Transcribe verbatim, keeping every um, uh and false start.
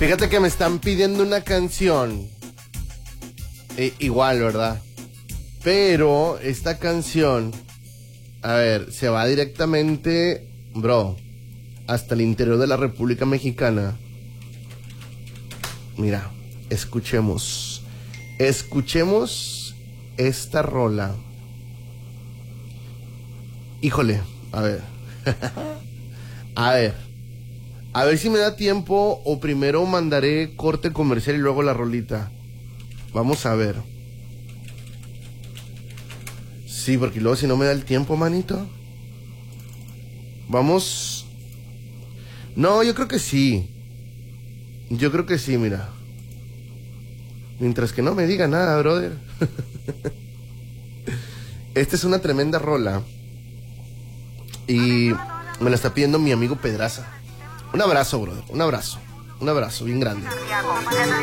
Fíjate que me están pidiendo una canción. Eh, igual, ¿verdad? Pero esta canción, a ver, se va directamente, bro, hasta el interior de la República Mexicana. Mira, escuchemos. Escuchemos esta rola. Híjole, a ver. A ver. A ver si me da tiempo o primero mandaré corte comercial y luego la rolita. Vamos a ver. Sí, porque luego si no me da el tiempo, manito. Vamos. No, yo creo que sí. Yo creo que sí, mira. Mientras que no me diga nada, brother. Esta es una tremenda rola. Y me la está pidiendo mi amigo Pedraza. Un abrazo, brother. Un abrazo. Un abrazo bien grande.